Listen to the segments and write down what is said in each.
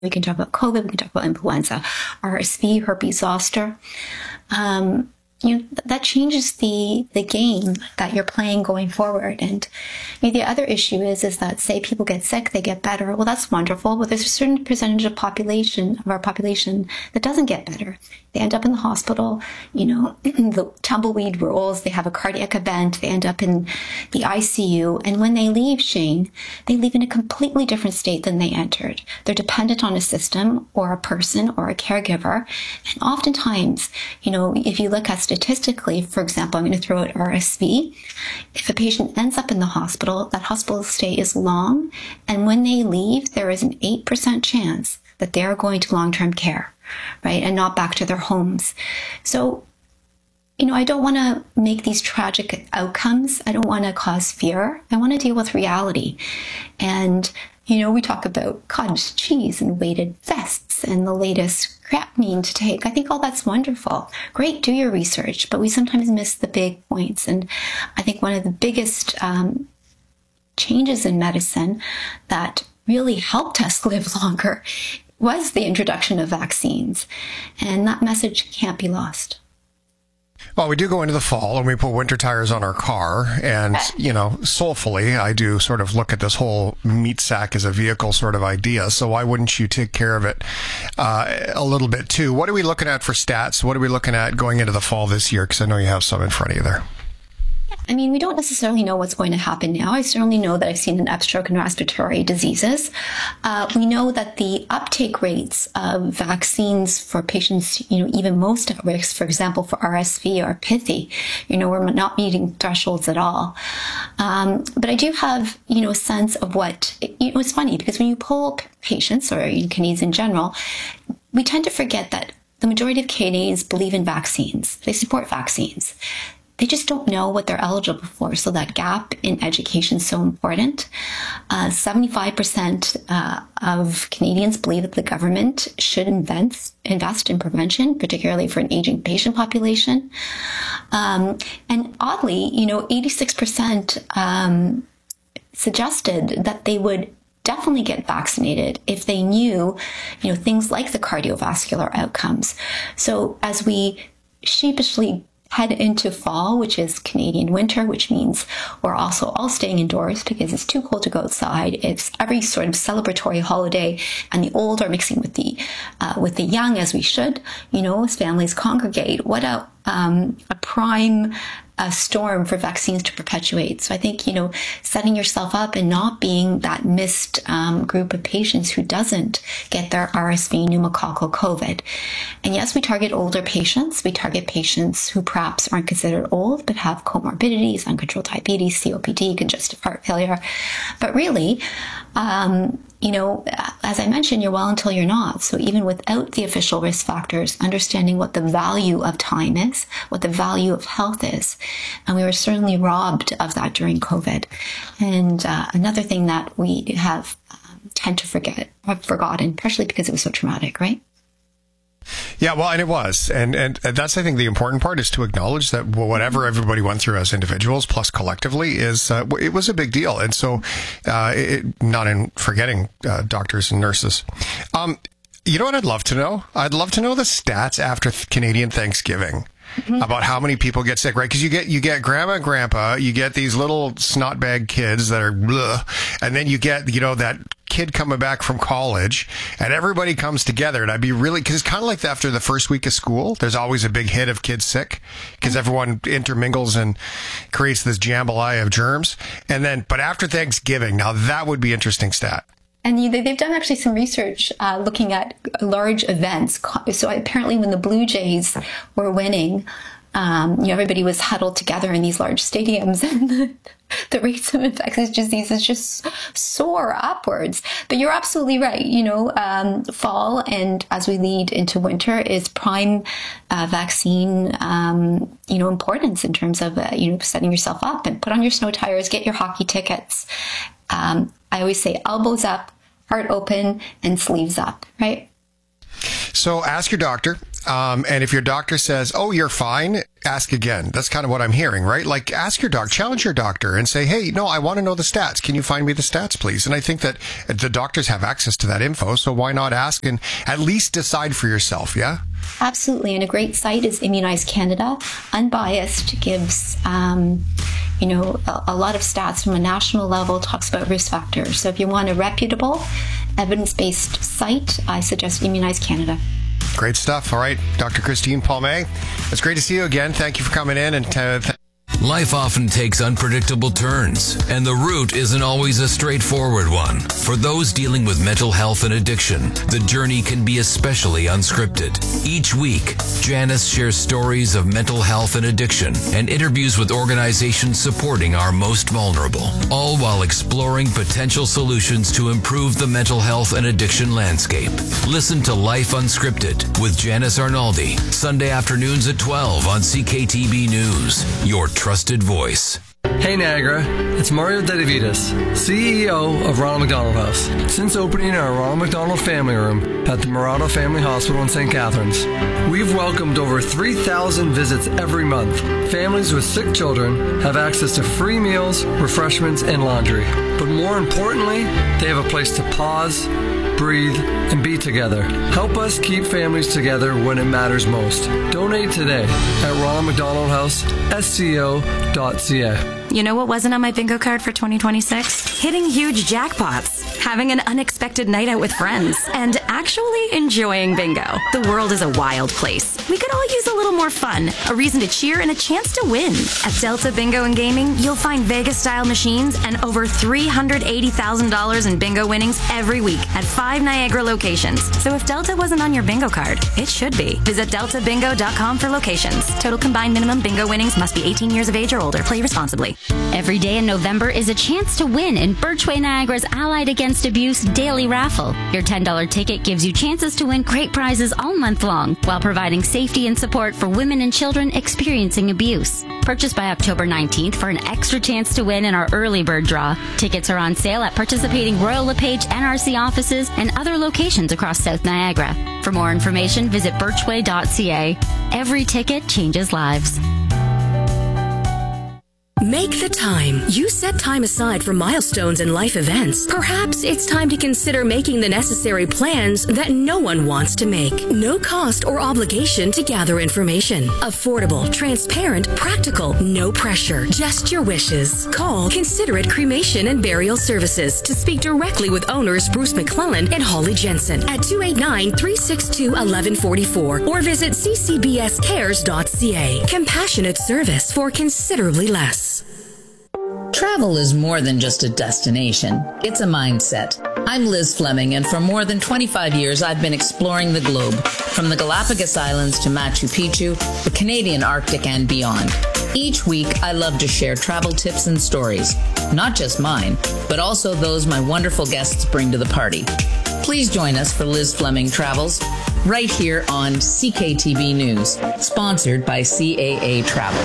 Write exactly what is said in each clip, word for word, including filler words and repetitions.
We can talk about COVID, we can talk about influenza, R S V, herpes zoster. Um, you know, that changes the the game that you're playing going forward. And you know, the other issue is is that, say people get sick, they get better. Well, that's wonderful, but there's a certain percentage of population of our population that doesn't get better. They end up in the hospital, you know, the tumbleweed rolls, they have a cardiac event, they end up in the I C U. And when they leave, Shane, they leave in a completely different state than they entered. They're dependent on a system or a person or a caregiver. And oftentimes, you know, if you look at statistically, for example, I'm going to throw out R S V. If a patient ends up in the hospital, that hospital stay is long. And when they leave, there is an eight percent chance that they are going to long-term care, right? And not back to their homes. So, you know, I don't want to make these tragic outcomes. I don't want to cause fear. I want to deal with reality. And, you know, we talk about cottage cheese and weighted vests and the latest crap mean to take. I think all that's wonderful. Great, do your research, but we sometimes miss the big points. And I think one of the biggest um, changes in medicine that really helped us live longer was the introduction of vaccines. And that message can't be lost. Well, we do go into the fall and we put winter tires on our car. And, you know, soulfully, I do sort of look at this whole meat sack as a vehicle sort of idea. So why wouldn't you take care of it uh, a little bit too? What are we looking at for stats? What are we looking at going into the fall this year? Because I know you have some in front of you there. I mean, we don't necessarily know what's going to happen now. I certainly know that I've seen an upstroke in respiratory diseases. Uh, we know that the uptake rates of vaccines for patients, you know, even most at risk, for example, for R S V are pithy. You know, we're not meeting thresholds at all. Um, but I do have, you know, a sense of what, you know, it's funny because when you poll patients or you know, Canadians in general, we tend to forget that the majority of Canadians believe in vaccines. They support vaccines. They just don't know what they're eligible for. So that gap in education is so important. Uh, seventy-five percent uh, of Canadians believe that the government should invest, invest in prevention, particularly for an aging patient population. Um, and oddly, you know, eighty-six percent um, suggested that they would definitely get vaccinated if they knew, you know, things like the cardiovascular outcomes. So as we sheepishly head into fall, which is Canadian winter, which means we're also all staying indoors because it's too cold to go outside. It's every sort of celebratory holiday, and the old are mixing with the uh, with the young, as we should, you know, as families congregate. What a um, a prime uh, storm for vaccines to perpetuate. So I think, you know, setting yourself up and not being that missed um, group of patients who doesn't get their R S V, pneumococcal COVID. And yes, we target older patients. We target patients who perhaps aren't considered old, but have comorbidities, uncontrolled diabetes, C O P D, congestive heart failure. But really, um, you know, as I mentioned, you're well until you're not. So even without the official risk factors, understanding what the value of time is, what the value of health is. And we were certainly robbed of that during COVID. And uh, another thing that we have um, tend to forget, have forgotten, partially because it was so traumatic, right? Yeah, well, and it was. And, and that's, I think, the important part is to acknowledge that whatever everybody went through as individuals, plus collectively, is uh, it was a big deal. And so, uh, it, not in forgetting uh, doctors and nurses. Um, you know what I'd love to know? I'd love to know the stats after Canadian Thanksgiving. Mm-hmm. About how many people get sick, right? Because you get you get grandma and grandpa, you get these little snotbag kids that are bleh, and then you get, you know, that kid coming back from college, and everybody comes together. And I'd be really, because it's kind of like after the first week of school, there's always a big hit of kids sick because everyone intermingles and creates this jambalaya of germs. And then, but after Thanksgiving, now that would be interesting stat. And they've done actually some research uh, looking at large events. So apparently when the Blue Jays were winning, um, you know, everybody was huddled together in these large stadiums, and the, the rates of infectious diseases just soar upwards. But you're absolutely right. You know, um, fall and as we lead into winter is prime uh, vaccine, um, you know, importance in terms of, uh, you know, setting yourself up and put on your snow tires, get your hockey tickets. Um, I always say elbows up, heart open, and sleeves up, right? So ask your doctor. Um, and if your doctor says, oh, you're fine, ask again. That's kind of what I'm hearing, right? Like, ask your doctor, challenge your doctor and say, hey, no, I want to know the stats. Can you find me the stats, please? And I think that the doctors have access to that info, so why not ask and at least decide for yourself, yeah? Absolutely. And a great site is Immunize Canada. Unbiased, gives, um, you know, a, a lot of stats from a national level, talks about risk factors. So if you want a reputable, evidence-based site, I suggest Immunize Canada. Great stuff. All right. Doctor Christine Palme, it's great to see you again. Thank you for coming in. And uh, th- Life often takes unpredictable turns, and the route isn't always a straightforward one. For those dealing with mental health and addiction, the journey can be especially unscripted. Each week, Janice shares stories of mental health and addiction and interviews with organizations supporting our most vulnerable, all while exploring potential solutions to improve the mental health and addiction landscape. Listen to Life Unscripted with Janice Arnaldi, Sunday afternoons at twelve on C K T B News, your trusted voice. Hey Niagara, it's Mario Dedivitas, C E O of Ronald McDonald House. Since opening our Ronald McDonald Family Room at the Murado Family Hospital in Saint Catharines, we've welcomed over three thousand visits every month. Families with sick children have access to free meals, refreshments, and laundry. But more importantly, they have a place to pause, breathe, and be together. Help us keep families together when it matters most. Donate today at Ronald McDonald House, S C O dot C A. You know what wasn't on my bingo card for twenty twenty-six? Hitting huge jackpots, having an unexpected night out with friends, and actually enjoying bingo. The world is a wild place. We could all use a little more fun, a reason to cheer, and a chance to win. At Delta Bingo and Gaming, you'll find Vegas-style machines and over three hundred eighty thousand dollars in bingo winnings every week at five Niagara locations. So if Delta wasn't on your bingo card, it should be. Visit delta bingo dot com for locations. Total combined minimum bingo winnings must be eighteen years of age or older. Play responsibly. Every day in November is a chance to win in Birchway Niagara's Allied Against Abuse Daily Raffle. Your ten dollars ticket gives you chances to win great prizes all month long while providing safety and support for women and children experiencing abuse. Purchase by October nineteenth for an extra chance to win in our early bird draw. Tickets are on sale at participating Royal LePage N R C offices and other locations across South Niagara. For more information, visit birchway dot c a. Every ticket changes lives. Make the time. You set time aside for milestones and life events. Perhaps it's time to consider making the necessary plans that no one wants to make. No cost or obligation to gather information. Affordable, transparent, practical, no pressure. Just your wishes. Call Considerate Cremation and Burial Services to speak directly with owners Bruce McClellan and Holly Jensen at two eight nine, three six two, one one four four or visit c c b s cares dot c a. Compassionate service for considerably less. Travel is more than just a destination. It's a mindset. I'm Liz Fleming, and for more than twenty-five years, I've been exploring the globe, from the Galapagos Islands to Machu Picchu, the Canadian Arctic, and beyond. Each week, I love to share travel tips and stories, not just mine, but also those my wonderful guests bring to the party. Please join us for Liz Fleming Travels, right here on C K T B News, sponsored by C A A Travel.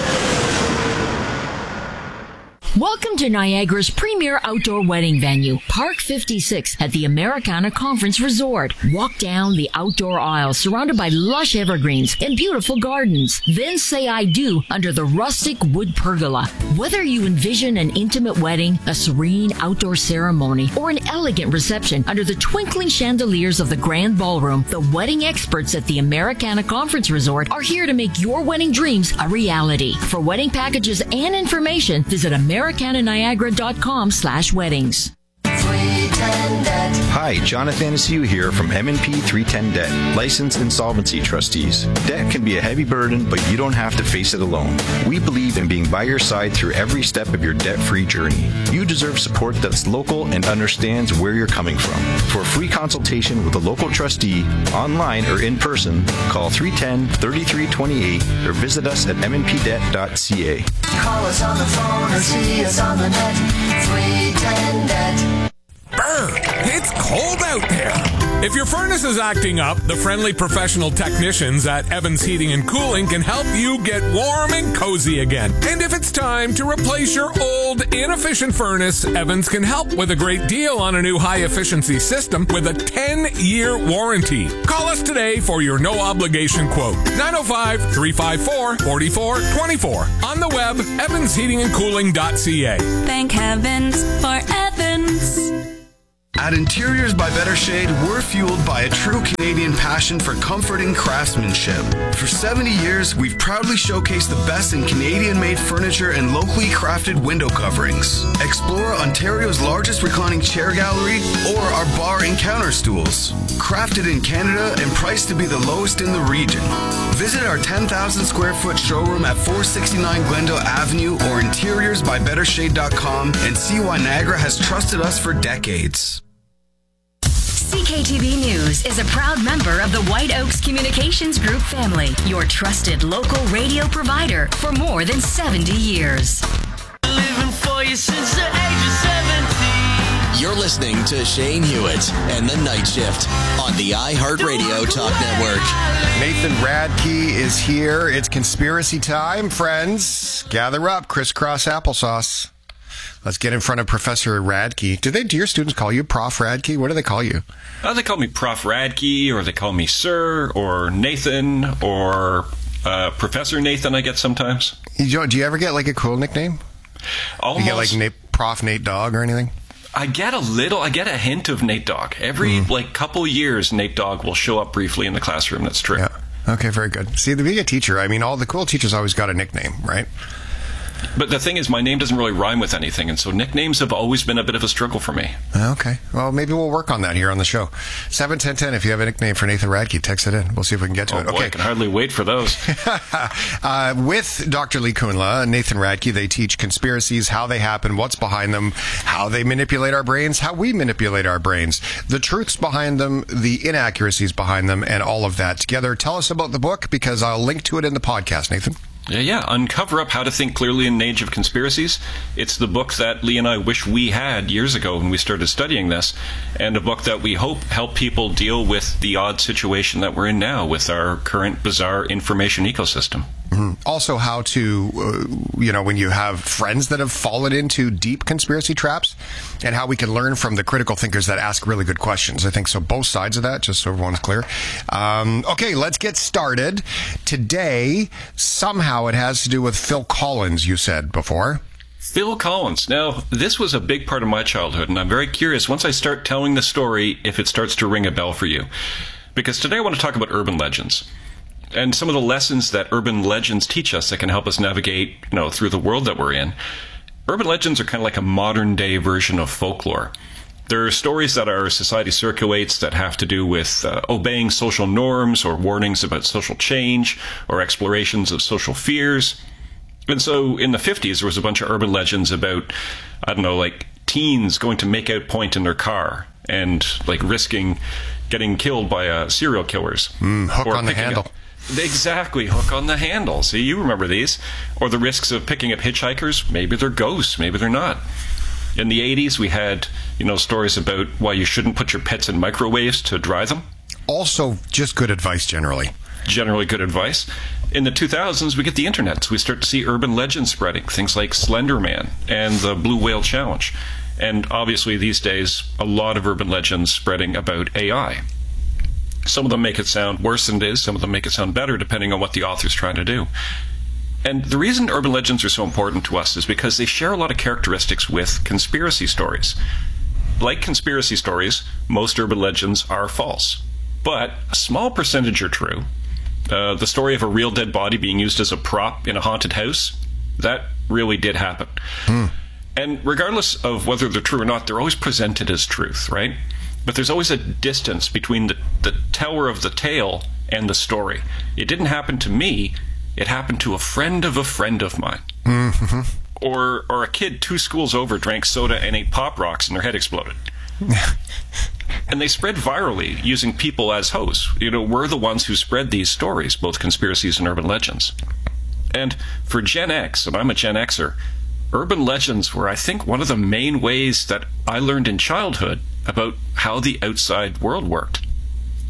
Welcome to Niagara's premier outdoor wedding venue, Park fifty-six at the Americana Conference Resort. Walk down the outdoor aisle surrounded by lush evergreens and beautiful gardens. Then say I do under the rustic wood pergola. Whether you envision an intimate wedding, a serene outdoor ceremony, or an elegant reception under the twinkling chandeliers of the grand ballroom, the wedding experts at the Americana Conference Resort are here to make your wedding dreams a reality. For wedding packages and information, visit Americana Niagara dot com slash weddings. Hi, Jonathan Asiu here from M and P three ten Debt, licensed insolvency trustees. Debt can be a heavy burden, but you don't have to face it alone. We believe in being by your side through every step of your debt-free journey. You deserve support that's local and understands where you're coming from. For a free consultation with a local trustee, online or in person, call three one zero, three three two eight or visit us at m n p debt dot c a. Call us on the phone or see us on the net. three ten debt. Brr, it's cold out there. If your furnace is acting up, the friendly professional technicians at Evans Heating and Cooling can help you get warm and cozy again. And if it's time to replace your old, inefficient furnace, Evans can help with a great deal on a new high-efficiency system with a ten-year warranty. Call us today for your no-obligation quote. nine oh five, three five four, four four two four. On the web, evans heating and cooling dot c a. Thank heavens for Evans. At Interiors by Better Shade, we're fueled by a true Canadian passion for comforting craftsmanship. For seventy years, we've proudly showcased the best in Canadian-made furniture and locally crafted window coverings. Explore Ontario's largest reclining chair gallery or our bar and counter stools. Crafted in Canada and priced to be the lowest in the region. Visit our ten thousand square foot showroom at four sixty-nine Glendale Avenue or interiors by better shade dot com and see why Niagara has trusted us for decades. C K T V News is a proud member of the White Oaks Communications Group family, your trusted local radio provider for more than seventy years. Living for you since the age of seventeen. You're listening to Shane Hewitt and the Night Shift on the iHeartRadio Talk Network. Nathan Radke is here. It's conspiracy time, friends. Gather up, crisscross applesauce. Let's get in front of Professor Radke. Do they? Do your students call you Prof Radke? What do they call you? Uh, they call me Prof Radke, or they call me Sir, or Nathan, or uh, Professor Nathan. I get sometimes. You, do you ever get like a cool nickname? Almost. You get like Nate, Prof Nate Dogg or anything? I get a little. I get a hint of Nate Dogg every mm. like couple years. Nate Dogg will show up briefly in the classroom. That's true. Yeah. Okay. Very good. See, to be a teacher, I mean, all the cool teachers always got a nickname, right? But the thing is, my name doesn't really rhyme with anything, and so nicknames have always been a bit of a struggle for me. Okay. Well, maybe we'll work on that here on the show. seven ten ten, if you have a nickname for Nathan Radke, text it in. We'll see if we can get to oh, it. Boy, okay. I can hardly wait for those. uh, with Doctor Lee Kunla and Nathan Radke, they teach conspiracies, how they happen, what's behind them, how they manipulate our brains, how we manipulate our brains, the truths behind them, the inaccuracies behind them, and all of that together. Tell us about the book, because I'll link to it in the podcast, Nathan. Yeah, yeah. Uncover Up How to Think Clearly in an Age of Conspiracies. It's the book that Lee and I wish we had years ago when we started studying this, and a book that we hope help people deal with the odd situation that we're in now with our current bizarre information ecosystem. Mm-hmm. Also, how to, uh, you know, when you have friends that have fallen into deep conspiracy traps, and how we can learn from the critical thinkers that ask really good questions. I think so. Both sides of that, just so everyone's clear. Um, okay, let's get started. Today, somehow it has to do with Phil Collins, you said before. Phil Collins. Now, this was a big part of my childhood, and I'm very curious, once I start telling the story, if it starts to ring a bell for you. Because today I want to talk about urban legends. And some of the lessons that urban legends teach us that can help us navigate, you know, through the world that we're in. Urban legends are kind of like a modern-day version of folklore. There are stories that our society circulates that have to do with uh, obeying social norms, or warnings about social change, or explorations of social fears. And so in the fifties, there was a bunch of urban legends about, I don't know, like teens going to make out point in their car and like risking getting killed by uh, serial killers. Mm, hook on the handle. Up, exactly, hook on the handle. See, you remember these. Or the risks of picking up hitchhikers. Maybe they're ghosts, maybe they're not. In the eighties, we had, you know, stories about why you shouldn't put your pets in microwaves to dry them. Also, just good advice generally. Generally good advice. In the two thousands, we get the internet, so we start to see urban legends spreading. Things like Slender Man and the Blue Whale Challenge. And obviously these days, a lot of urban legends spreading about A I. Some of them make it sound worse than it is. Some of them make it sound better, depending on what the author's trying to do. And the reason urban legends are so important to us is because they share a lot of characteristics with conspiracy stories. Like conspiracy stories, most urban legends are false. But a small percentage are true. Uh, the story of a real dead body being used as a prop in a haunted house, that really did happen. Hmm. And regardless of whether they're true or not, they're always presented as truth, right? But there's always a distance between the, the teller of the tale and the story. It didn't happen to me. It happened to a friend of a friend of mine. Mm-hmm. Or or a kid two schools over drank soda and ate Pop Rocks and their head exploded. And they spread virally using people as hosts. You know, we're the ones who spread these stories, both conspiracies and urban legends. And for Gen X, and I'm a Gen Xer, urban legends were, I think, one of the main ways that I learned in childhood about how the outside world worked.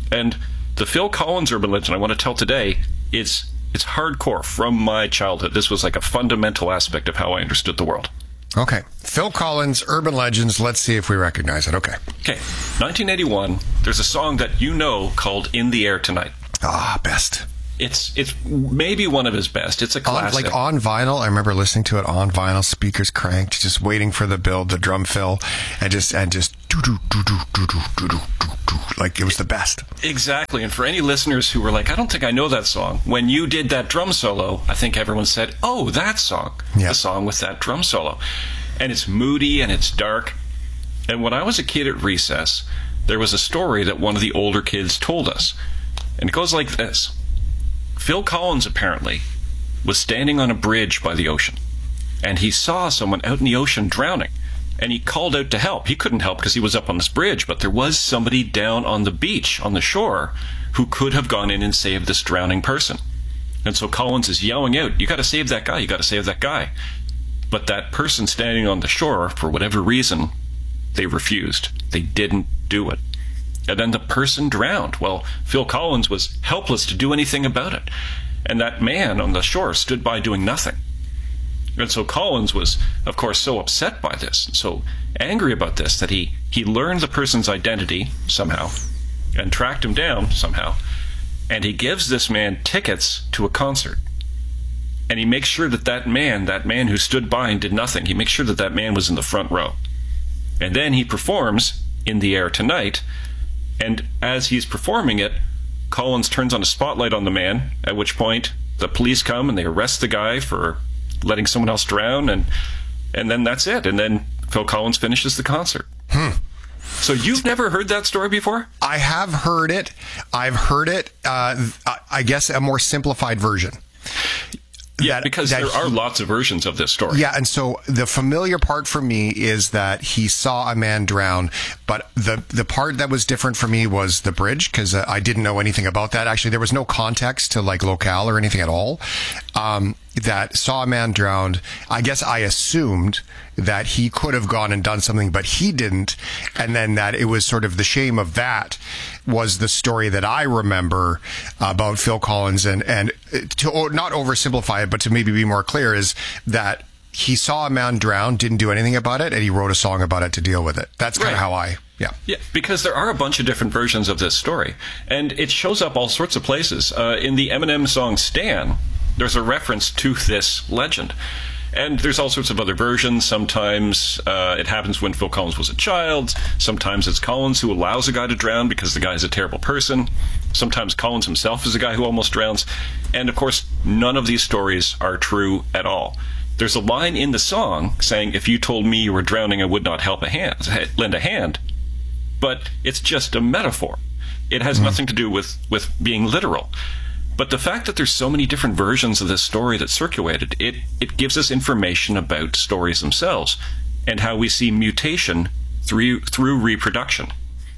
And the Phil Collins urban legend I want to tell today is it's hardcore from my childhood. This was like a fundamental aspect of how I understood the world. Okay. Phil Collins, Urban Legends. Let's see if we recognize it. Okay. Okay. nineteen eighty-one, there's a song that you know called In the Air Tonight. Ah, best. It's it's maybe one of his best. It's a classic. On, like on vinyl, I remember listening to it on vinyl, speakers cranked, just waiting for the build, the drum fill, and just and just doo doo doo doo doo doo doo doo doo, like it was the best. Exactly. And for any listeners who were like, I don't think I know that song, when you did that drum solo, I think everyone said, oh, that song, yeah. The song with that drum solo, and it's moody and it's dark. And when I was a kid at recess, there was a story that one of the older kids told us, and it goes like this. Phil Collins, apparently, was standing on a bridge by the ocean, and he saw someone out in the ocean drowning, and he called out to help. He couldn't help because he was up on this bridge, but there was somebody down on the beach, on the shore, who could have gone in and saved this drowning person. And so Collins is yelling out, you got to save that guy, you got to save that guy. But that person standing on the shore, for whatever reason, they refused. They didn't do it. And then the person drowned. Well, Phil Collins was helpless to do anything about it. And that man on the shore stood by doing nothing. And so Collins was, of course, so upset by this, so angry about this, that he, he learned the person's identity somehow and tracked him down somehow. And he gives this man tickets to a concert. And he makes sure that that man, that man who stood by and did nothing, he makes sure that that man was in the front row. And then he performs In the Air Tonight. And as he's performing it, Collins turns on a spotlight on the man, at which point the police come and they arrest the guy for letting someone else drown, and and then that's it. And then Phil Collins finishes the concert. Hmm. So you've never heard that story before? I have heard it. I've heard it, uh, I guess, a more simplified version. Yeah, that, because that there he, are lots of versions of this story. Yeah, and so the familiar part for me is that he saw a man drown, but the the part that was different for me was the bridge, because uh, I didn't know anything about that. Actually, there was no context to like locale or anything at all. Um, that saw a man drowned. I guess I assumed that he could have gone and done something, but he didn't. And then that it was sort of the shame of that was the story that I remember about Phil Collins. And, and to not oversimplify it, but to maybe be more clear, is that he saw a man drown, didn't do anything about it, and he wrote a song about it to deal with it. That's kind of Right. how I, yeah. Yeah, because there are a bunch of different versions of this story, and it shows up all sorts of places. Uh, in the Eminem song Stan, there's a reference to this legend. And there's all sorts of other versions. Sometimes uh, it happens when Phil Collins was a child. Sometimes it's Collins who allows a guy to drown because the guy is a terrible person. Sometimes Collins himself is a guy who almost drowns. And, of course, none of these stories are true at all. There's a line in the song saying, if you told me you were drowning, I would not help a hand, lend a hand. But it's just a metaphor. It has mm-hmm. nothing to do with, with being literal. But the fact that there's so many different versions of this story that circulated, it, it gives us information about stories themselves and how we see mutation through through reproduction.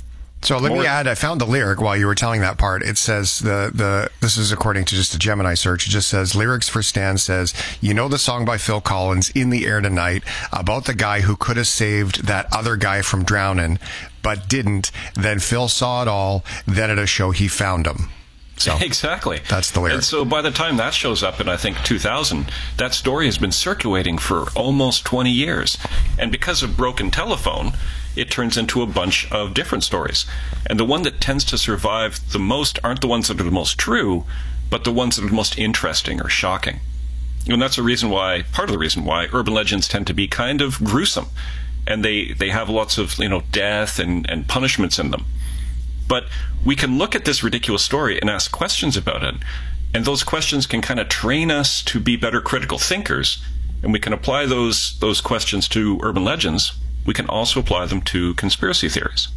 So let More, me add, I found the lyric while you were telling that part. It says, the, the this is according to just a Gemini search, it just says, lyrics for Stan says, you know the song by Phil Collins, In the Air Tonight, about the guy who could have saved that other guy from drowning, but didn't. Then Phil saw it all. Then at a show, he found him. So exactly. That's the lyric. And so by the time that shows up in, I think, two thousand, that story has been circulating for almost twenty years. And because of Broken Telephone, it turns into a bunch of different stories. And the one that tends to survive the most aren't the ones that are the most true, but the ones that are the most interesting or shocking. And that's the reason why, part of the reason why, urban legends tend to be kind of gruesome. And they, they have lots of, you know, death and, and punishments in them. But we can look at this ridiculous story and ask questions about it. And those questions can kind of train us to be better critical thinkers. And we can apply those those questions to urban legends. We can also apply them to conspiracy theories.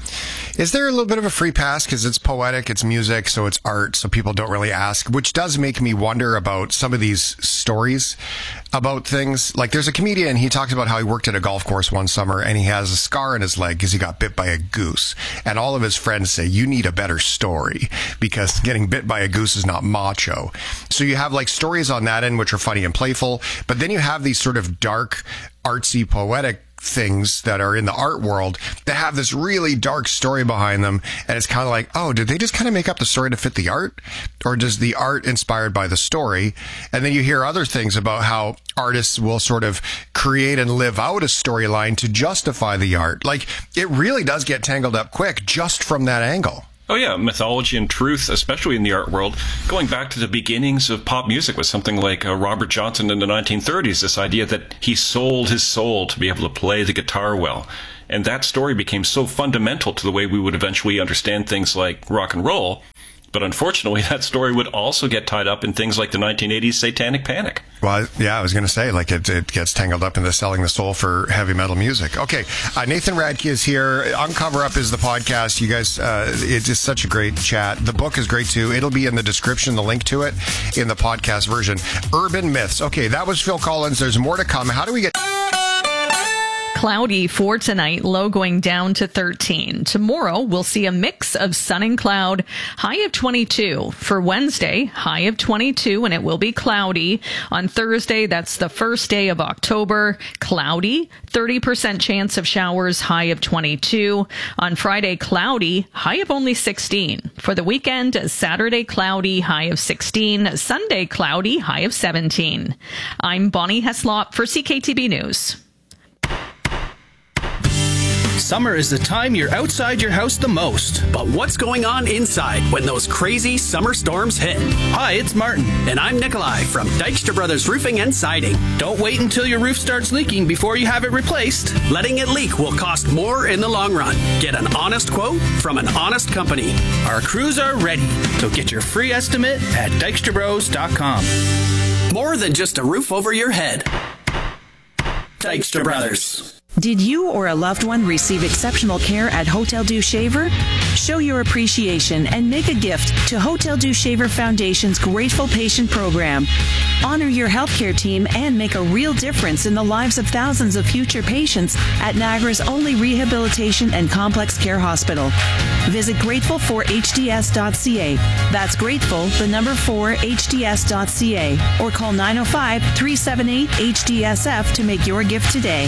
Is there a little bit of a free pass because it's poetic, it's music, so it's art, so people don't really ask, which does make me wonder about some of these stories about things. Like there's a comedian, he talks about how he worked at a golf course one summer and he has a scar in his leg because he got bit by a goose. And all of his friends say, you need a better story because getting bit by a goose is not macho. So you have like stories on that end, which are funny and playful, but then you have these sort of dark, artsy, poetic things that are in the art world that have this really dark story behind them. And it's kind of like, oh, did they just kind of make up the story to fit the art? Or does the art inspired by the story? And then you hear other things about how artists will sort of create and live out a storyline to justify the art. Like, it really does get tangled up quick just from that angle. Oh, yeah. Mythology and truth, especially in the art world, going back to the beginnings of pop music with something like uh, Robert Johnson in the nineteen thirties, this idea that he sold his soul to be able to play the guitar well. And that story became so fundamental to the way we would eventually understand things like rock and roll. But unfortunately, that story would also get tied up in things like the nineteen eighties Satanic Panic. Well, yeah, I was going to say, like, it, it gets tangled up into selling the soul for heavy metal music. Okay, uh, Nathan Radke is here. Uncover Up is the podcast. You guys, uh, it's just such a great chat. The book is great, too. It'll be in the description, the link to it, in the podcast version. Urban Myths. Okay, that was Phil Collins. There's more to come. How do we get... Cloudy for tonight, low going down to thirteen. Tomorrow, we'll see a mix of sun and cloud, high of twenty-two. For Wednesday, high of twenty-two, and it will be cloudy. On Thursday, that's the first day of October, cloudy, thirty percent chance of showers, high of twenty-two. On Friday, cloudy, high of only sixteen. For the weekend, Saturday, cloudy, high of sixteen. Sunday, cloudy, high of seventeen. I'm Bonnie Heslop for C K T B News. Summer is the time you're outside your house the most. But what's going on inside when those crazy summer storms hit? Hi, it's Martin. And I'm Nikolai from Dykstra Brothers Roofing and Siding. Don't wait until your roof starts leaking before you have it replaced. Letting it leak will cost more in the long run. Get an honest quote from an honest company. Our crews are ready, so get your free estimate at dykstra bros dot com. More than just a roof over your head. Dykstra Brothers. Did you or a loved one receive exceptional care at Hotel Dieu Shaver? Show your appreciation and make a gift to Hotel Dieu Shaver Foundation's Grateful Patient Program. Honor your healthcare team and make a real difference in the lives of thousands of future patients at Niagara's only rehabilitation and complex care hospital. Visit grateful for h d s dot c a. That's grateful, the number four, h d s dot c a. Or call nine oh five, three seven eight, H D S F to make your gift today.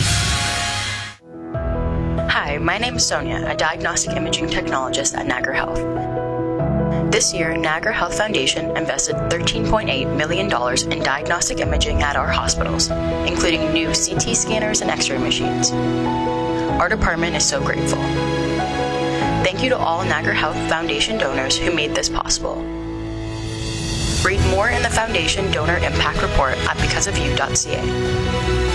Hi, my name is Sonia, a diagnostic imaging technologist at Niagara Health. This year, Niagara Health Foundation invested thirteen point eight million dollars in diagnostic imaging at our hospitals, including new C T scanners and X-ray machines. Our department is so grateful. Thank you to all Niagara Health Foundation donors who made this possible. Read more in the Foundation Donor Impact Report at because of you dot c a.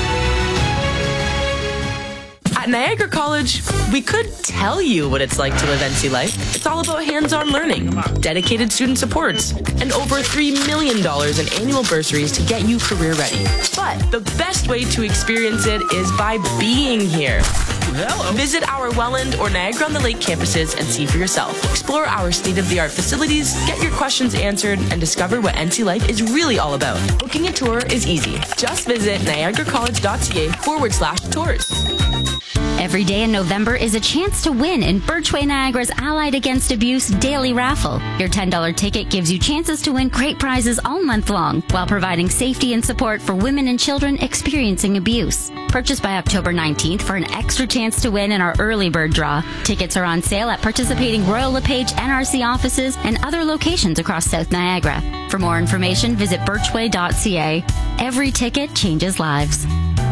At Niagara College, we could tell you what it's like to live N C life. It's all about hands-on learning, dedicated student supports, and over three million dollars in annual bursaries to get you career ready. But the best way to experience it is by being here. Hello. Visit our Welland or Niagara-on-the-Lake campuses and see for yourself. Explore our state-of-the-art facilities, get your questions answered, and discover what N C life is really all about. Booking a tour is easy. Just visit niagara college dot c a forward slash tours. Every day in November is a chance to win in Birchway Niagara's Allied Against Abuse daily raffle. Your ten dollars ticket gives you chances to win great prizes all month long while providing safety and support for women and children experiencing abuse. Purchase by October nineteenth for an extra chance to win in our early bird draw. Tickets are on sale at participating Royal LePage N R C offices and other locations across South Niagara. For more information, visit birchway dot c a. Every ticket changes lives.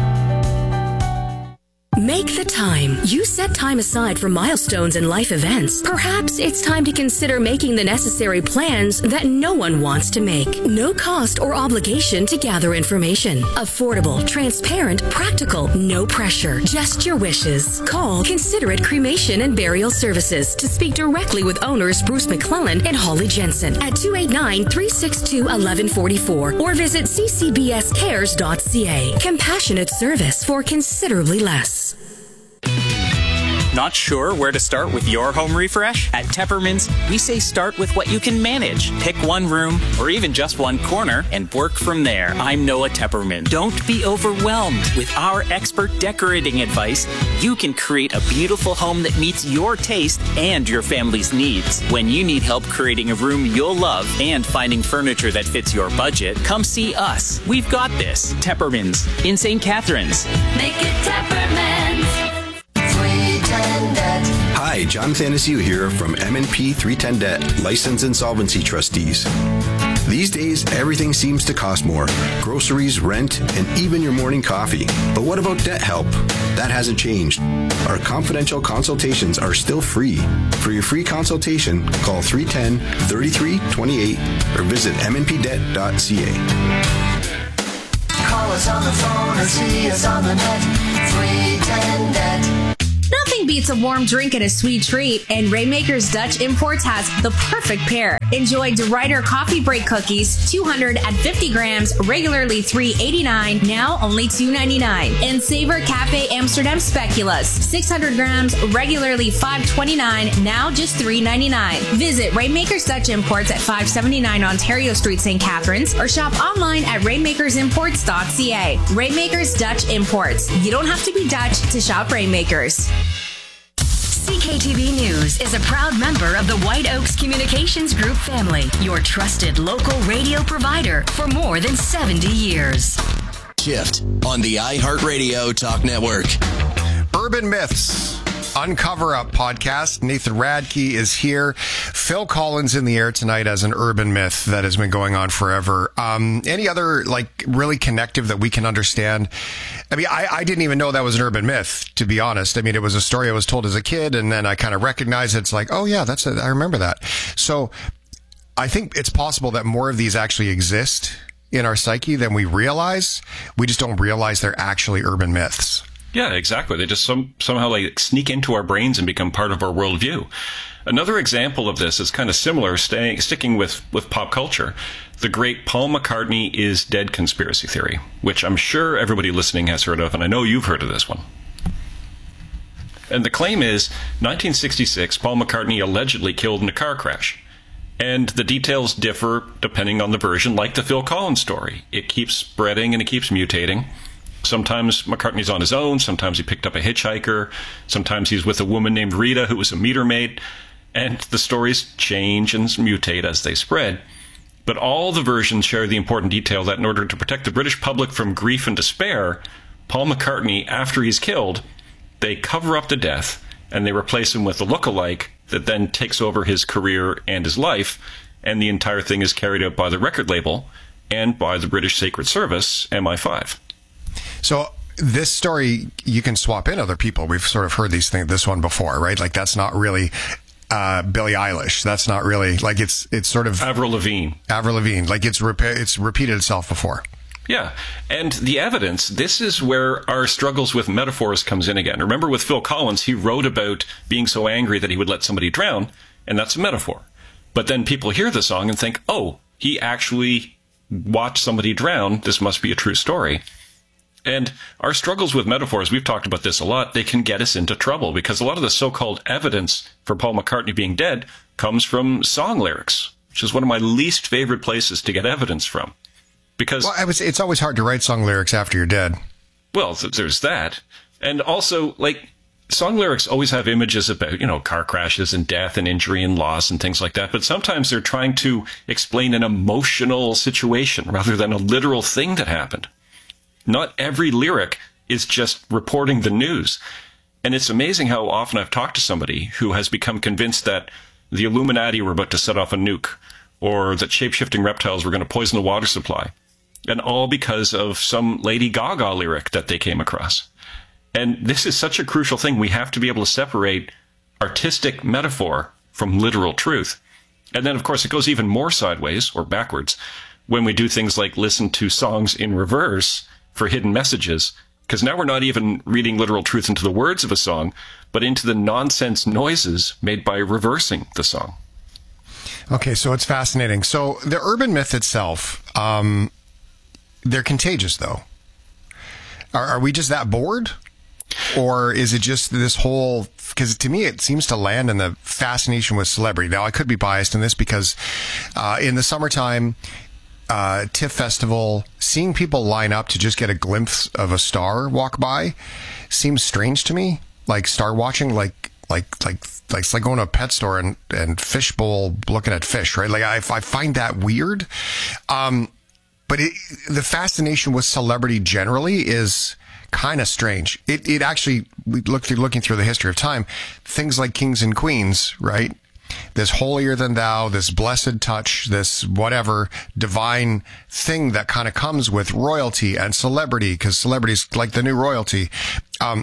Make the time. You set time aside for milestones and life events. Perhaps it's time to consider making the necessary plans that no one wants to make. No cost or obligation to gather information. Affordable, transparent, practical, no pressure. Just your wishes. Call Considerate Cremation and Burial Services to speak directly with owners Bruce McClellan and Holly Jensen at two eight nine, three six two, one one four four or visit c c b s cares dot c a. Compassionate service for considerably less. Not sure where to start with your home refresh? At Tepperman's, we say start with what you can manage. Pick one room or even just one corner and work from there. I'm Noah Tepperman. Don't be overwhelmed. With our expert decorating advice, you can create a beautiful home that meets your taste and your family's needs. When you need help creating a room you'll love and finding furniture that fits your budget, come see us. We've got this. Tepperman's in Saint Catharines. Make it Tepperman's. Hi, John Thanasiu here from M and P three ten Debt, License Insolvency Trustees. These days, everything seems to cost more. Groceries, rent, and even your morning coffee. But what about debt help? That hasn't changed. Our confidential consultations are still free. For your free consultation, call three one zero, three three two eight or visit m n p debt dot c a. Call us on the phone or see us on the net. three ten debt. Nothing beats a warm drink and a sweet treat, and Rainmakers Dutch Imports has the perfect pair. Enjoy DeRuyter Coffee Break Cookies, two hundred fifty grams, regularly three eighty-nine, now only two ninety-nine. And Savor Cafe Amsterdam Speculoos, six hundred grams, regularly five twenty-nine, now just three ninety-nine. Visit Rainmakers Dutch Imports at five seventy-nine Ontario Street, Saint Catharines, or shop online at rainmakers imports dot c a. Rainmakers Dutch Imports. You don't have to be Dutch to shop Rainmakers. C K T V News is a proud member of the White Oaks Communications Group family, your trusted local radio provider for more than seventy years. Shift on the iHeartRadio Talk Network. Urban Myths. Uncover Up podcast. Nathan Radke is here. Phil Collins in the air tonight as an urban myth that has been going on forever. Um, any other like really connective that we can understand? I mean, I, I didn't even know that was an urban myth, to be honest. I mean, it was a story I was told as a kid, and then I kind of recognized it. It's like, oh yeah, that's a, I remember that. So I think it's possible that more of these actually exist in our psyche than we realize. We just don't realize they're actually urban myths. Yeah, exactly. They just some, somehow like sneak into our brains and become part of our worldview. Another example of this is kind of similar, staying, sticking with, with pop culture. The great Paul McCartney is dead conspiracy theory, which I'm sure everybody listening has heard of, and I know you've heard of this one. And the claim is, nineteen sixty-six, Paul McCartney allegedly killed in a car crash. And the details differ depending on the version, like the Phil Collins story. It keeps spreading and it keeps mutating. Sometimes McCartney's on his own. Sometimes he picked up a hitchhiker. Sometimes he's with a woman named Rita, who was a meter maid. And the stories change and mutate as they spread. But all the versions share the important detail that in order to protect the British public from grief and despair, Paul McCartney, after he's killed, they cover up the death and they replace him with a look-alike that then takes over his career and his life. And the entire thing is carried out by the record label and by the British Secret Service, M I five. So this story, you can swap in other people. We've sort of heard these things, this one before, right? Like that's not really uh, Billie Eilish. That's not really like it's it's sort of Avril Lavigne. Avril Lavigne, like it's repa- it's repeated itself before. Yeah, and the evidence. This is where our struggles with metaphors comes in again. Remember, with Phil Collins, he wrote about being so angry that he would let somebody drown, and that's a metaphor. But then people hear the song and think, oh, he actually watched somebody drown. This must be a true story. And our struggles with metaphors, we've talked about this a lot, they can get us into trouble because a lot of the so-called evidence for Paul McCartney being dead comes from song lyrics, which is one of my least favorite places to get evidence from. Because well, I was, it's always hard to write song lyrics after you're dead. Well, th- there's that. And also, like, song lyrics always have images about, you know, car crashes and death and injury and loss and things like that. But sometimes they're trying to explain an emotional situation rather than a literal thing that happened. Not every lyric is just reporting the news. And it's amazing how often I've talked to somebody who has become convinced that the Illuminati were about to set off a nuke or that shape-shifting reptiles were going to poison the water supply. And all because of some Lady Gaga lyric that they came across. And this is such a crucial thing. We have to be able to separate artistic metaphor from literal truth. And then, of course, it goes even more sideways or backwards when we do things like listen to songs in reverse for hidden messages, because now we're not even reading literal truth into the words of a song, but into the nonsense noises made by reversing the song. Okay, so it's fascinating. So the urban myth itself, um, they're contagious, though. Are, are we just that bored? Or is it just this whole... Because to me, it seems to land in the fascination with celebrity. Now, I could be biased in this because uh, in the summertime... Uh, TIFF Festival, seeing people line up to just get a glimpse of a star walk by seems strange to me. Like star watching, like like like like it's like going to a pet store and and fishbowl looking at fish, right? Like I, I find that weird. Um, but it, the fascination with celebrity generally is kind of strange. It it actually, we look through, looking through the history of time, things like kings and queens, right? This holier than thou, this blessed touch, this whatever divine thing that kind of comes with royalty and celebrity, because celebrity's like the new royalty. Um,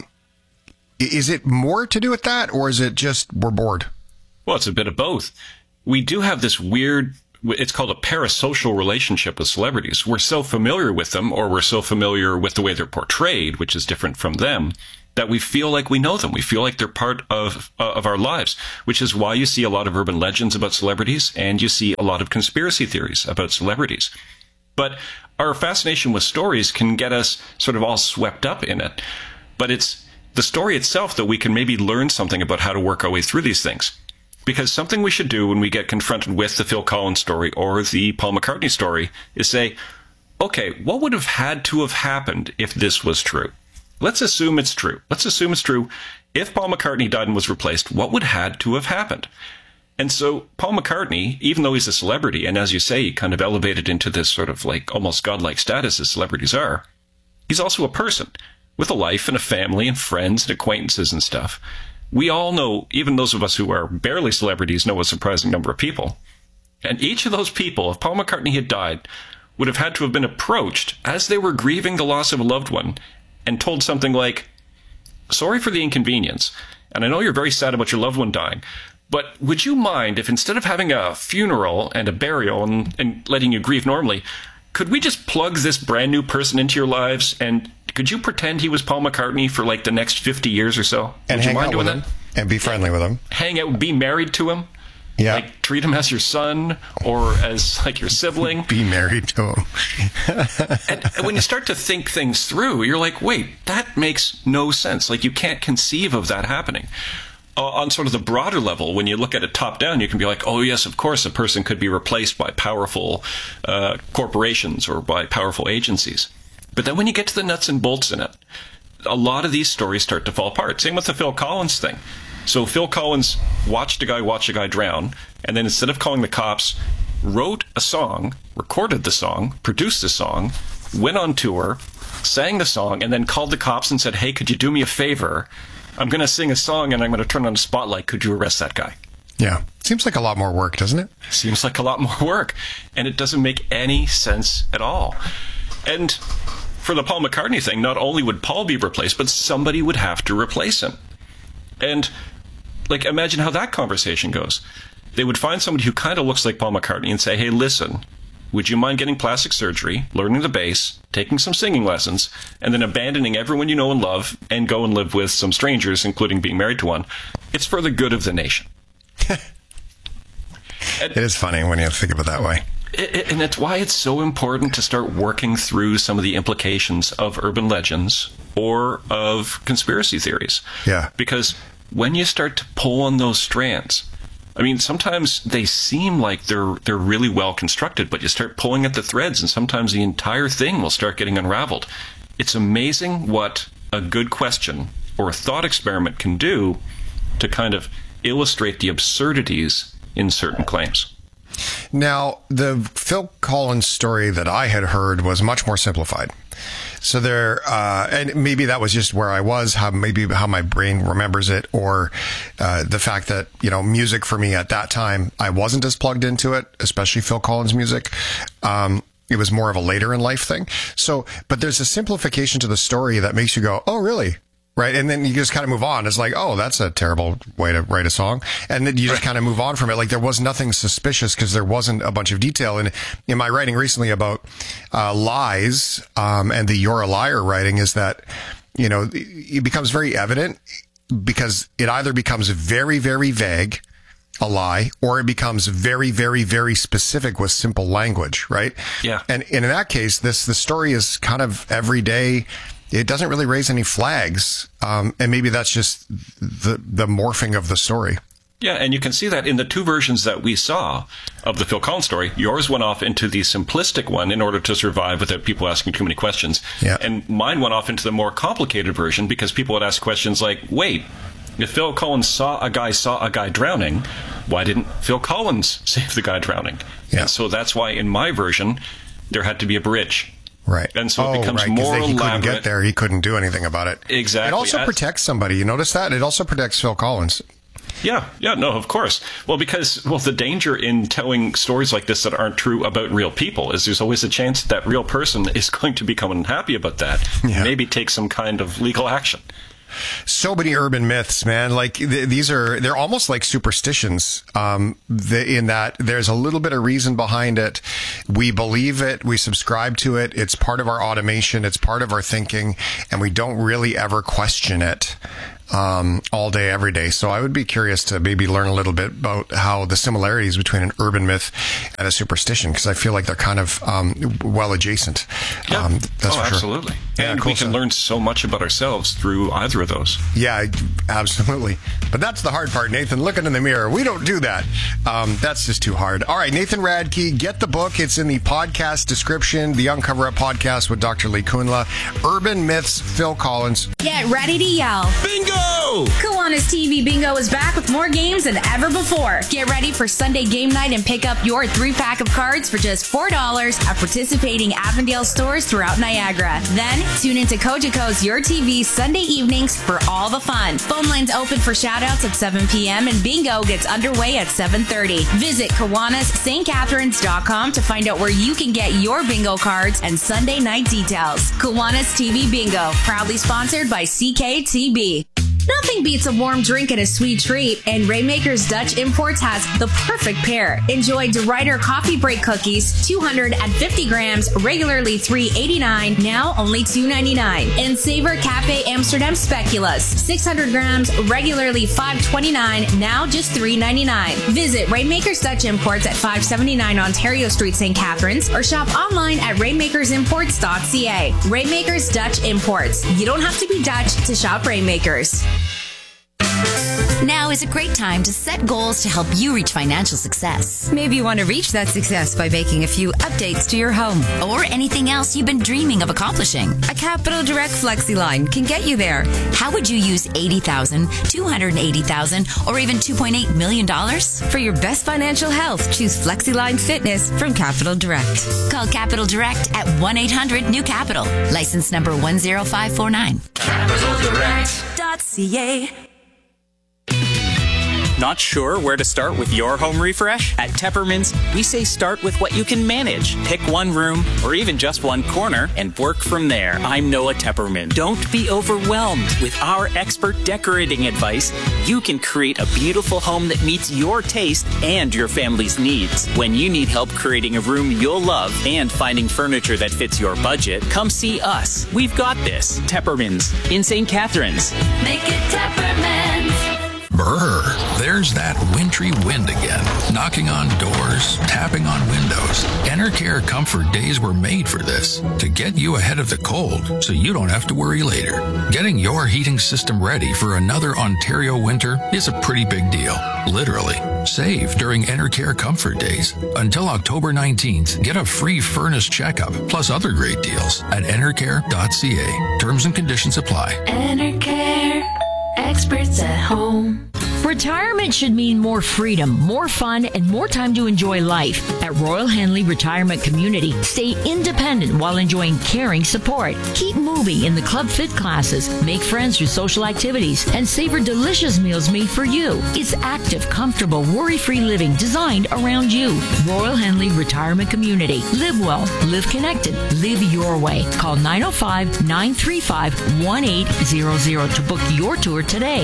is it more to do with that, or is it just we're bored? Well, it's a bit of both. We do have this weird, it's called a parasocial relationship with celebrities. We're so familiar with them, or we're so familiar with the way they're portrayed, which is different from them, that we feel like we know them. We feel like they're part of uh, of our lives, which is why you see a lot of urban legends about celebrities, and you see a lot of conspiracy theories about celebrities. But our fascination with stories can get us sort of all swept up in it. But it's the story itself that we can maybe learn something about how to work our way through these things. Because something we should do when we get confronted with the Phil Collins story or the Paul McCartney story is say, okay, what would have had to have happened if this was true? Let's assume it's true. Let's assume it's true. If Paul McCartney died and was replaced, what would had to have happened? And so Paul McCartney, even though he's a celebrity, and as you say, he kind of elevated into this sort of like almost godlike status as celebrities are, he's also a person with a life and a family and friends and acquaintances and stuff. We all know, even those of us who are barely celebrities know a surprising number of people. And each of those people, if Paul McCartney had died, would have had to have been approached as they were grieving the loss of a loved one and told something like, sorry for the inconvenience, and I know you're very sad about your loved one dying, but would you mind if instead of having a funeral and a burial and, and letting you grieve normally, could we just plug this brand new person into your lives, and could you pretend he was Paul McCartnney for like the next fifty years or so? And would hang you mind out doing with him that? and be friendly with him. Hang out, be married to him. Yeah. Like treat him as your son or as like your sibling. Be married to him. and, and when you start to think things through, you're like, wait, that makes no sense. Like you can't conceive of that happening. Uh, on sort of the broader level, when you look at it top down, you can be like, oh, yes, of course, a person could be replaced by powerful uh, corporations or by powerful agencies. But then when you get to the nuts and bolts in it, a lot of these stories start to fall apart. Same with the Phil Collins thing. So Phil Collins watched a guy watch a guy drown, and then instead of calling the cops, wrote a song, recorded the song, produced the song, went on tour, sang the song, and then called the cops and said, hey, could you do me a favor? I'm going to sing a song and I'm going to turn on a spotlight. Could you arrest that guy? Yeah. Seems like a lot more work, doesn't it? Seems like a lot more work. And it doesn't make any sense at all. And for the Paul McCartney thing, not only would Paul be replaced, but somebody would have to replace him. And, like, imagine how that conversation goes. They would find somebody who kind of looks like Paul McCartney and say, hey, listen, would you mind getting plastic surgery, learning the bass, taking some singing lessons, and then abandoning everyone you know and love and go and live with some strangers, including being married to one? It's for the good of the nation. It is funny when you think of it that way. It, it, and it's why it's so important to start working through some of the implications of urban legends or of conspiracy theories. Yeah. Because when you start to pull on those strands, I mean, sometimes they seem like they're they're really well constructed, but you start pulling at the threads, and sometimes the entire thing will start getting unraveled. It's amazing what a good question or a thought experiment can do to kind of illustrate the absurdities in certain claims. Now, the Phil Collins story that I had heard was much more simplified. So there, uh, and maybe that was just where I was, how maybe how my brain remembers it, or uh, the fact that, you know, music for me at that time, I wasn't as plugged into it, especially Phil Collins music. Um, it was more of a later in life thing. So, but there's a simplification to the story that makes you go, oh, really? Right. And then you just kind of move on. It's like, oh, that's a terrible way to write a song. And then you just kind of move on from it. Like there was nothing suspicious because there wasn't a bunch of detail. And in my writing recently about uh, lies um, and the You're a Liar writing is that, you know, it becomes very evident because it either becomes very, very vague, a lie, or it becomes very, very, very specific with simple language. Right. Yeah. And, and in that case, this the story is kind of everyday. It doesn't really raise any flags, um, and maybe that's just the the morphing of the story. Yeah, and you can see that in the two versions that we saw of the Phil Collins story. Yours went off into the simplistic one in order to survive without people asking too many questions. Yeah. And mine went off into the more complicated version because people would ask questions like, wait, if Phil Collins saw a guy saw a guy drowning, why didn't Phil Collins save the guy drowning? Yeah. And so that's why in my version, there had to be a bridge. Right. And so oh, it becomes right, more they, he elaborate. couldn't get there. He couldn't do anything about it. Exactly. It also As- protects somebody. You notice that? It also protects Phil Collins. Yeah, yeah, no, of course. Well, because, well, the danger in telling stories like this that aren't true about real people is there's always a chance that, that real person is going to become unhappy about that. Yeah. Maybe take some kind of legal action. So many urban myths, man. Like th- these are, they're almost like superstitions. Um, the, in that there's a little bit of reason behind it. We believe it. We subscribe to it. It's part of our automation. It's part of our thinking, and we don't really ever question it. Um, all day, every day. So I would be curious to maybe learn a little bit about how the similarities between an urban myth and a superstition, because I feel like they're kind of um, well adjacent. Yeah. Um, that's oh, for sure. absolutely. Yeah, and cool we can stuff. learn so much about ourselves through either of those. Yeah, absolutely. But that's the hard part, Nathan. Looking in the mirror. We don't do that. Um, that's just too hard. All right, Nathan Radke, get the book. It's in the podcast description, the Uncover Up podcast with Doctor Lee Kunla. Urban Myths, Phil Collins. Get ready to yell. Bingo! Kiwanis T V Bingo is back with more games than ever before. Get ready for Sunday game night and pick up your three-pack of cards for just four dollars at participating Avondale stores throughout Niagara. Then, tune into Cogeco's Your T V Sunday evenings for all the fun. Phone lines open for shoutouts at seven p.m. and bingo gets underway at seven thirty. Visit Kiwanis St Catharines dot com to find out where you can get your bingo cards and Sunday night details. Kiwanis T V Bingo, proudly sponsored by C K T B. Nothing beats a warm drink and a sweet treat, and Rainmakers Dutch Imports has the perfect pair. Enjoy DeRuyter Coffee Break Cookies, two hundred fifty grams, regularly three eighty-nine, now only two ninety-nine. And Savor Cafe Amsterdam Speculoos, six hundred grams, regularly five twenty-nine, now just three ninety-nine. Visit Rainmakers Dutch Imports at five seventy-nine Ontario Street, Saint Catharines, or shop online at rainmakers imports dot c a. Rainmakers Dutch Imports. You don't have to be Dutch to shop Rainmakers. Now is a great time to set goals to help you reach financial success. Maybe you want to reach that success by making a few updates to your home or anything else you've been dreaming of accomplishing. A Capital Direct Flexi line can get you there. How would you use eighty thousand dollars, two hundred eighty thousand dollars, or even two point eight million dollars? For your best financial health, choose FlexiLine Fitness from Capital Direct. Call Capital Direct at one eight hundred new capital. License number one zero five four nine. capital direct dot c a. Not sure where to start with your home refresh? At Teppermans, we say start with what you can manage. Pick one room or even just one corner and work from there. I'm Noah Tepperman. Don't be overwhelmed. With our expert decorating advice, you can create a beautiful home that meets your taste and your family's needs. When you need help creating a room you'll love and finding furniture that fits your budget, come see us. We've got this. Teppermans in Saint Catharines. Make it Teppermans. Brr, there's that wintry wind again, knocking on doors, tapping on windows. Enercare Comfort Days were made for this, to get you ahead of the cold so you don't have to worry later. Getting your heating system ready for another Ontario winter is a pretty big deal, literally. Save during Enercare Comfort Days. Until October nineteenth, get a free furnace checkup, plus other great deals at enercare dot c a. Terms and conditions apply. Enercare. Experts at home. Retirement should mean more freedom, more fun, and more time to enjoy life. At Royal Henley Retirement Community, stay independent while enjoying caring support. Keep moving in the Club Fit classes, make friends through social activities, and savor delicious meals made for you. It's active, comfortable, worry-free living designed around you. Royal Henley Retirement Community. Live well, live connected, live your way. Call nine oh five, nine three five, one eight zero zero to book your tour today.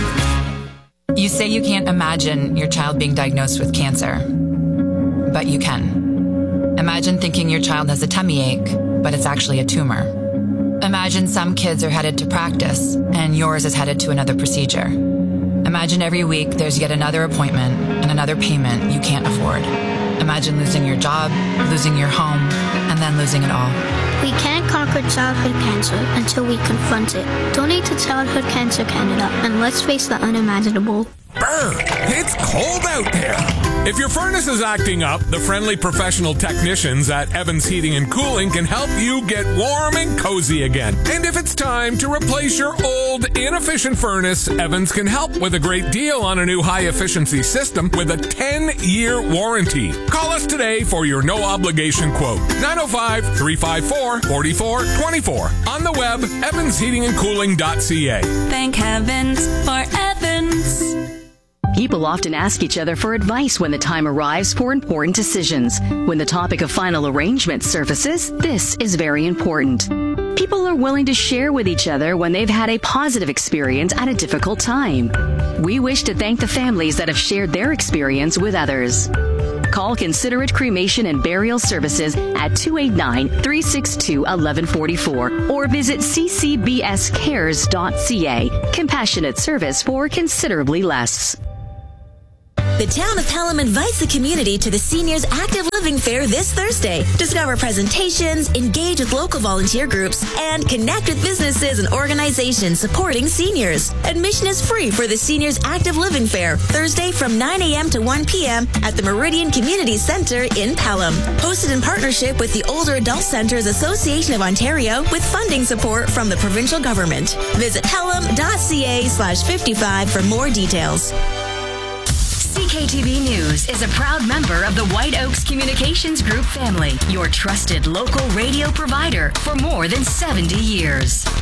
You say you can't imagine your child being diagnosed with cancer, but you can. Imagine thinking your child has a tummy ache, but it's actually a tumor. Imagine some kids are headed to practice, and yours is headed to another procedure. Imagine every week there's yet another appointment and another payment you can't afford. Imagine losing your job, losing your home, and then losing it all. We can't conquer childhood cancer until we confront it. Donate to Childhood Cancer Canada, and let's face the unimaginable. Brr, it's cold out there. If your furnace is acting up, the friendly professional technicians at Evans Heating and Cooling can help you get warm and cozy again. And if it's time to replace your old, inefficient furnace, Evans can help with a great deal on a new high-efficiency system with a ten-year warranty. Call us today for your no-obligation quote. nine oh five, three five four, four four two four. On the web, evans heating and cooling dot c a. Thank heavens for Evans. People often ask each other for advice when the time arrives for important decisions. When the topic of final arrangement surfaces, this is very important. People are willing to share with each other when they've had a positive experience at a difficult time. We wish to thank the families that have shared their experience with others. Call Considerate Cremation and Burial Services at two eight nine, three six two, one one four four or visit c c b s cares dot c a. Compassionate service for considerably less. The town of Pelham invites the community to the Seniors Active Living Fair this Thursday. Discover presentations, engage with local volunteer groups, and connect with businesses and organizations supporting seniors. Admission is free for the Seniors Active Living Fair, Thursday from nine a.m. to one p.m. at the Meridian Community Center in Pelham. Hosted in partnership with the Older Adult Centers Association of Ontario with funding support from the provincial government. Visit pelham.ca slash 55 for more details. C K T V News is a proud member of the White Oaks Communications Group family, your trusted local radio provider for more than seventy years.